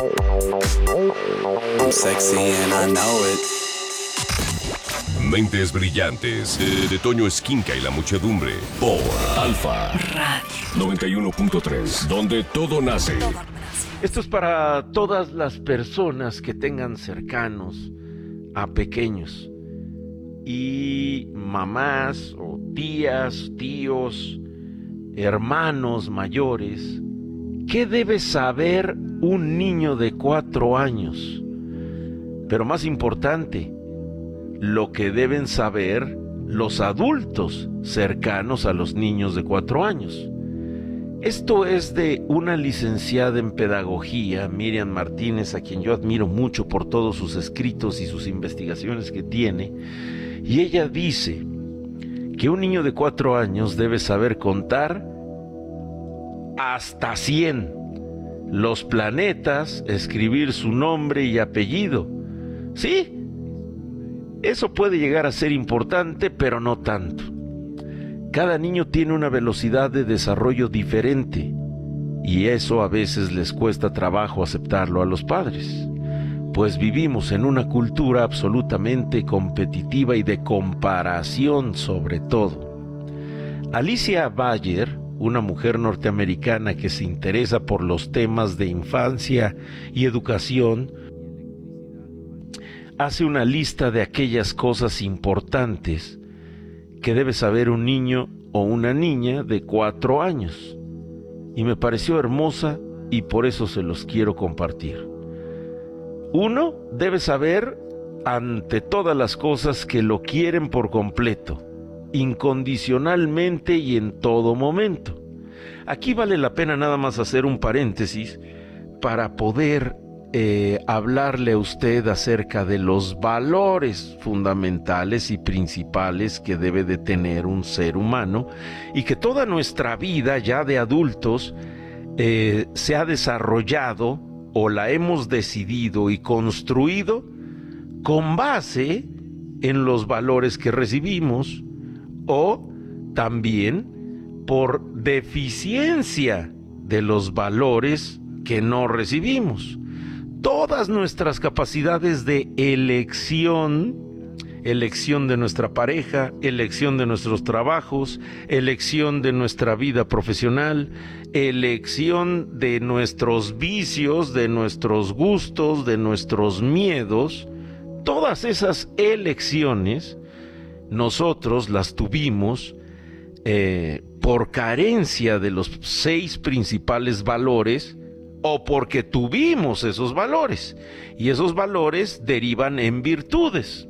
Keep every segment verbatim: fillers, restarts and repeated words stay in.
I'm sexy and I know it. Mentes brillantes de, de Toño Esquinca y la muchedumbre por Alfa Radio noventa y uno punto tres, donde todo nace. Esto es para todas las personas que tengan cercanos a pequeños y mamás o tías, tíos, hermanos mayores. ¿Qué debe saber un niño de cuatro años? Pero más importante, lo que deben saber los adultos cercanos a los niños de cuatro años. Esto es de una licenciada en pedagogía, Miriam Martínez, a quien yo admiro mucho por todos sus escritos y sus investigaciones que tiene, y ella dice que un niño de cuatro años debe saber contar hasta cien, los planetas, escribir su nombre y apellido. Sí, eso puede llegar a ser importante, pero no tanto. Cada niño tiene una velocidad de desarrollo diferente y eso a veces les cuesta trabajo aceptarlo a los padres, pues vivimos en una cultura absolutamente competitiva y de comparación sobre todo. Alicia Bayer, una mujer norteamericana que se interesa por los temas de infancia y educación, hace una lista de aquellas cosas importantes que debe saber un niño o una niña de cuatro años. Y me pareció hermosa y por eso se los quiero compartir. Uno, debe saber ante todas las cosas que lo quieren por completo, incondicionalmente y en todo momento. Aquí vale la pena nada más hacer un paréntesis para poder eh, hablarle a usted acerca de los valores fundamentales y principales que debe de tener un ser humano y que toda nuestra vida ya de adultos eh, se ha desarrollado o la hemos decidido y construido con base en los valores que recibimos o también por deficiencia de los valores que no recibimos. Todas nuestras capacidades de elección, elección de nuestra pareja, elección de nuestros trabajos, elección de nuestra vida profesional, elección de nuestros vicios, de nuestros gustos, de nuestros miedos, todas esas elecciones nosotros las tuvimos eh, por carencia de los seis principales valores o porque tuvimos esos valores y esos valores derivan en virtudes.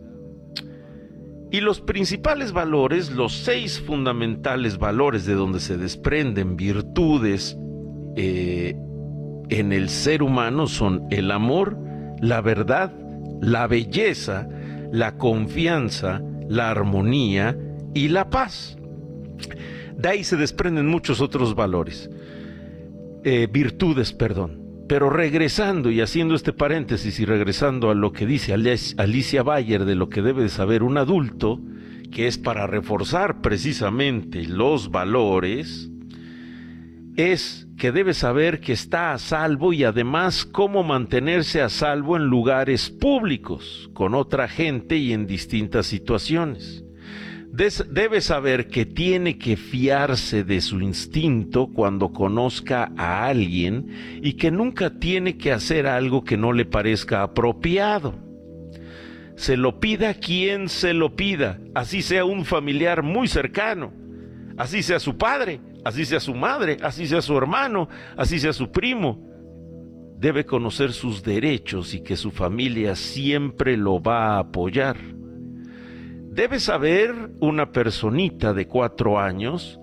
Y los principales valores, los seis fundamentales valores de donde se desprenden virtudes eh, en el ser humano son el amor, la verdad, la belleza, la confianza, la armonía y la paz. De ahí se desprenden muchos otros valores, eh, virtudes, perdón. Pero regresando y haciendo este paréntesis y regresando a lo que dice Alicia Bayer de lo que debe de saber un adulto, que es para reforzar precisamente los valores, es que debe saber que está a salvo y además cómo mantenerse a salvo en lugares públicos, con otra gente y en distintas situaciones. Debe saber que tiene que fiarse de su instinto cuando conozca a alguien y que nunca tiene que hacer algo que no le parezca apropiado. Se lo pida quien se lo pida, así sea un familiar muy cercano, así sea su padre, así sea su madre, así sea su hermano, así sea su primo. Debe conocer sus derechos y que su familia siempre lo va a apoyar. Debe saber una personita de cuatro años